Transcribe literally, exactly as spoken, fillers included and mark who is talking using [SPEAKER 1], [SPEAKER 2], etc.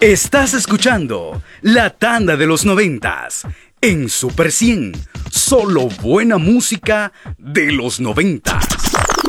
[SPEAKER 1] Estás escuchando La Tanda de los Noventas en Super cien. Solo buena música de los noventas.